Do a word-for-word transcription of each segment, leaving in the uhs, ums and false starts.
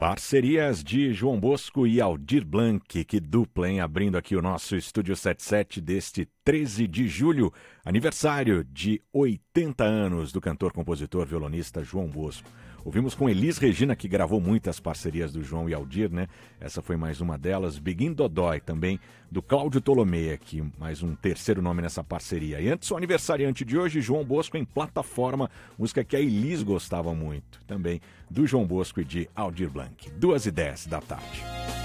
Parcerias de João Bosco e Aldir Blanc, que dupla, hein? Abrindo aqui o nosso Estúdio setenta e sete deste treze de julho, aniversário de oitenta anos do cantor, compositor, violonista João Bosco. Ouvimos com Elis Regina, que gravou muitas parcerias do João e Aldir, né? Essa foi mais uma delas. Begin Dodói, também do Cláudio Tolomei, aqui mais um terceiro nome nessa parceria. E antes, o aniversariante de hoje, João Bosco em Plataforma, música que a Elis gostava muito, também do João Bosco e de Aldir Blanc. Duas e dez da tarde.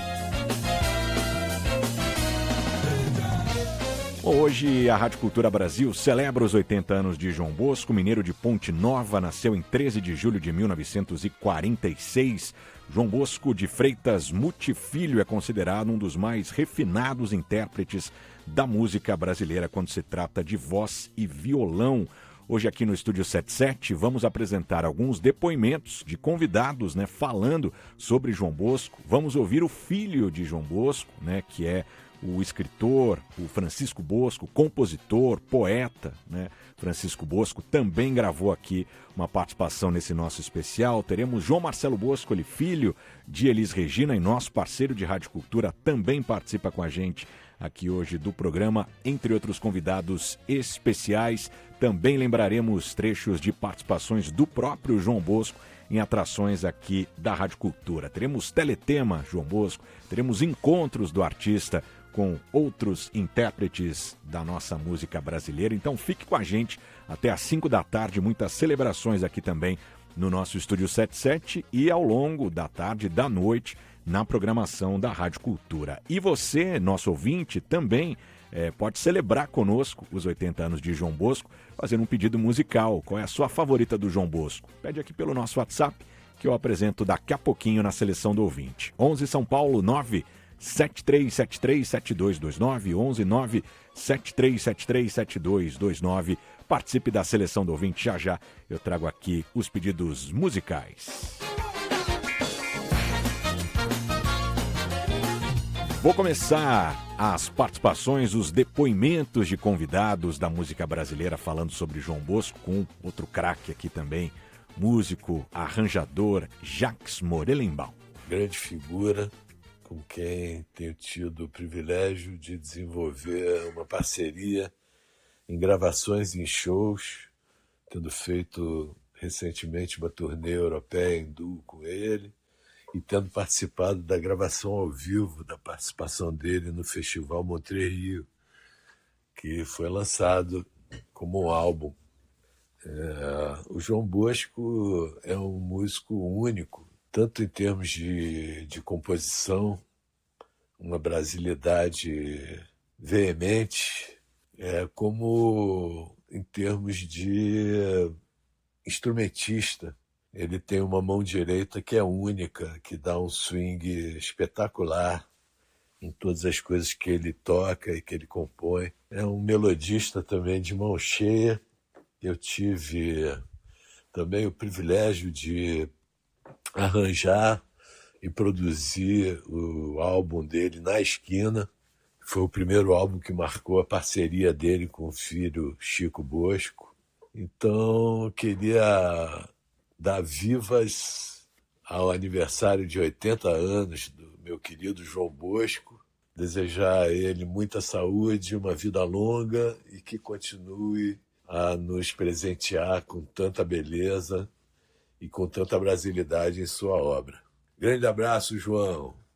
Hoje, a Rádio Cultura Brasil celebra os oitenta anos de João Bosco, mineiro de Ponte Nova, nasceu em treze de julho de mil novecentos e quarenta e seis. João Bosco de Freitas Muti Filho é considerado um dos mais refinados intérpretes da música brasileira quando se trata de voz e violão. Hoje aqui no Estúdio setenta e sete vamos apresentar alguns depoimentos de convidados, né, falando sobre João Bosco. Vamos ouvir o filho de João Bosco, né, que é o escritor, o Francisco Bosco, compositor, poeta, né? Francisco Bosco também gravou aqui uma participação nesse nosso especial. Teremos João Marcelo Bosco, ele filho de Elis Regina e nosso parceiro de Rádio Cultura, também participa com a gente aqui hoje do programa, entre outros convidados especiais. Também lembraremos trechos de participações do próprio João Bosco em atrações aqui da Rádio Cultura. Teremos Teletema João Bosco, teremos encontros do artista com outros intérpretes da nossa música brasileira. Então fique com a gente até às cinco da tarde, muitas celebrações aqui também no nosso Estúdio setenta e sete e ao longo da tarde e da noite na programação da Rádio Cultura. E você, nosso ouvinte, também é, pode celebrar conosco os oitenta anos de João Bosco, fazendo um pedido musical. Qual é a sua favorita do João Bosco? Pede aqui pelo nosso WhatsApp, que eu apresento daqui a pouquinho na seleção do ouvinte. onze São Paulo, nove sete três sete três sete dois dois nove, onze nove sete três sete três sete dois dois nove. Participe da seleção do ouvinte, já já eu trago aqui os pedidos musicais. Vou começar as participações, os depoimentos de convidados da música brasileira falando sobre João Bosco com outro craque aqui também, músico, arranjador, Jacques Morelenbaum. Grande figura, com quem tenho tido o privilégio de desenvolver uma parceria em gravações e em shows, tendo feito recentemente uma turnê europeia em duo com ele e tendo participado da gravação ao vivo da participação dele no Festival Montreux Rio, que foi lançado como um álbum. É, o João Bosco é um músico único, tanto em termos de, de composição, uma brasilidade veemente, é, como em termos de instrumentista. Ele tem uma mão direita que é única, que dá um swing espetacular em todas as coisas que ele toca e que ele compõe. É um melodista também de mão cheia. Eu tive também o privilégio de arranjar e produzir o álbum dele Na Esquina. Foi o primeiro álbum que marcou a parceria dele com o filho Chico Bosco. Então, eu queria dar vivas ao aniversário de oitenta anos do meu querido João Bosco, desejar a ele muita saúde, uma vida longa e que continue a nos presentear com tanta beleza e com tanta brasilidade em sua obra. Grande abraço, João.